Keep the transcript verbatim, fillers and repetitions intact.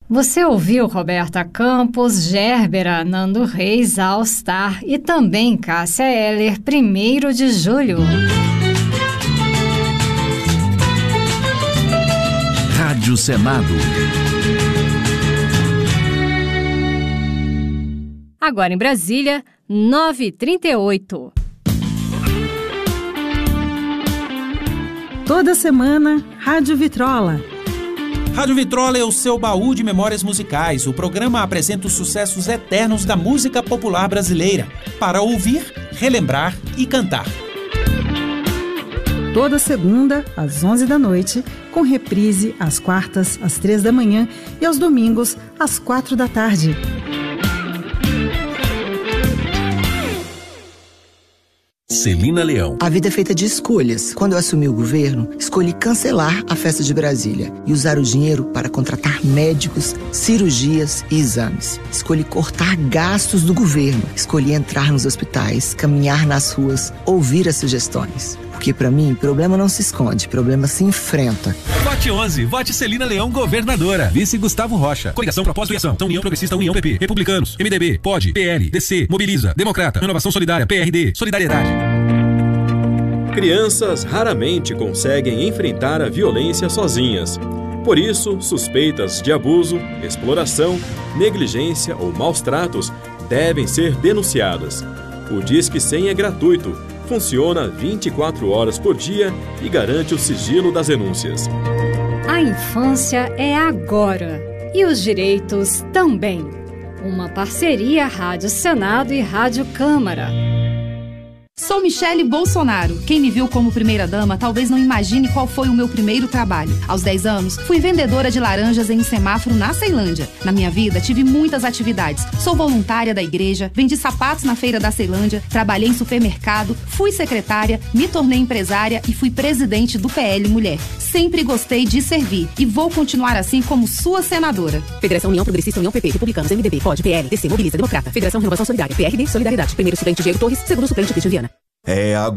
Você ouviu Roberta Campos, Gérbera, Nando Reis, All Star e também Cássia Eller, primeiro de julho. Rádio Senado. Agora em Brasília, nove e trinta e oito. Toda semana, Rádio Vitrola. Rádio Vitrola é o seu baú de memórias musicais. O programa apresenta os sucessos eternos da música popular brasileira, para ouvir, relembrar e cantar. Toda segunda, às onze da noite, com reprise às quartas, às três da manhã e aos domingos, às quatro da tarde. Celina Leão. A vida é feita de escolhas. Quando eu assumi o governo, escolhi cancelar a festa de Brasília e usar o dinheiro para contratar médicos, cirurgias e exames. Escolhi cortar gastos do governo. Escolhi entrar nos hospitais, caminhar nas ruas, ouvir as sugestões. Porque pra mim, problema não se esconde, problema se enfrenta. Vote onze, vote Celina Leão, governadora. Vice Gustavo Rocha. Coligação Propósito e Ação. União Progressista, União P P. Republicanos, M D B, P O D, P L, D C, Mobiliza, Democrata, Renovação Solidária, P R D, Solidariedade. Crianças raramente conseguem enfrentar a violência sozinhas. Por isso, suspeitas de abuso, exploração, negligência ou maus tratos devem ser denunciadas. O Disque cem é gratuito. Funciona vinte e quatro horas por dia e garante o sigilo das denúncias. A infância é agora e os direitos também. Uma parceria Rádio Senado e Rádio Câmara. Sou Michele Bolsonaro. Quem me viu como primeira-dama talvez não imagine qual foi o meu primeiro trabalho. Aos dez anos, fui vendedora de laranjas em um semáforo na Ceilândia. Na minha vida, tive muitas atividades. Sou voluntária da igreja, vendi sapatos na feira da Ceilândia, trabalhei em supermercado, fui secretária, me tornei empresária e fui presidente do P L Mulher. Sempre gostei de servir e vou continuar assim como sua senadora. Federação União Progressista, União P P, Republicanos, M D B, P O D, P L, D C, Mobiliza, Democrata, Federação Renovação Solidária, P R D, Solidariedade. Primeiro suplente Diego Torres, segundo suplente Cristian Viana. É agora.